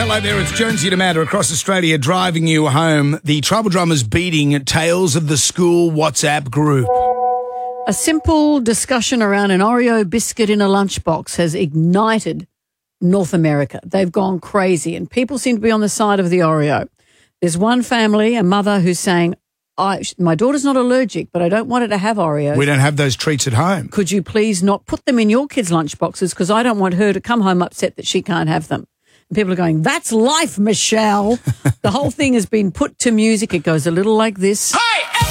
Hello there, it's Jonesy and Amanda across Australia driving you home. The Tribal Drummers beating Tales of the School WhatsApp group. A simple discussion around an Oreo biscuit in a lunchbox has ignited North America. They've gone crazy and people seem to be on the side of the Oreo. There's one family, a mother, who's saying, my daughter's not allergic, but I don't want her to have Oreos. We don't have those treats at home. Could you please not put them in your kids' lunchboxes because I don't want her to come home upset that she can't have them. And people are going, that's life, Michelle. The whole thing has been put to music. It goes a little like this. Hey!